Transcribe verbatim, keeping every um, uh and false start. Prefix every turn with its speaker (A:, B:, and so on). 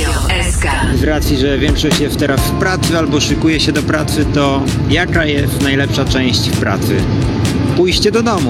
A: S K.
B: Z racji, że większość jest teraz w pracy albo szykuje się do pracy, to jaka jest najlepsza część w pracy? Pójście do domu.